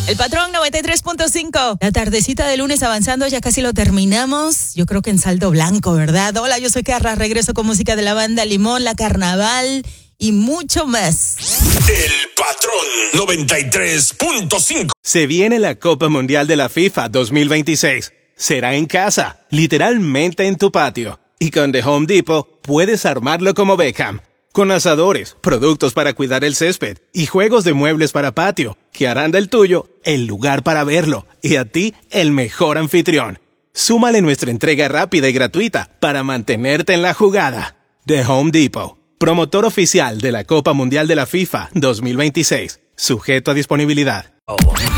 El Patrón 93.5. La tardecita de lunes avanzando, ya casi lo terminamos. Yo creo que en saldo blanco, ¿verdad? Hola, yo soy Carla, regreso con música de la banda Limón, La Carnaval y mucho más. El Patrón 93.5. Se viene la Copa Mundial de la FIFA 2026. Será en casa, literalmente en tu patio. Y con The Home Depot puedes armarlo como Beckham. Con asadores, productos para cuidar el césped y juegos de muebles para patio, que harán del tuyo el lugar para verlo y a ti el mejor anfitrión. Súmale nuestra entrega rápida y gratuita para mantenerte en la jugada. The Home Depot, promotor oficial de la Copa Mundial de la FIFA 2026. Sujeto a disponibilidad.